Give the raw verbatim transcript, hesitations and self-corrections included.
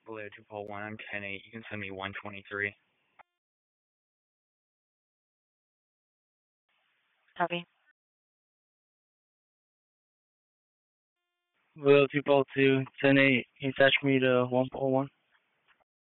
Valero two four one, I'm ten eight. You can send me one twenty-three. Copy. Valero two four two, ten eight. Can you attach me to one four one?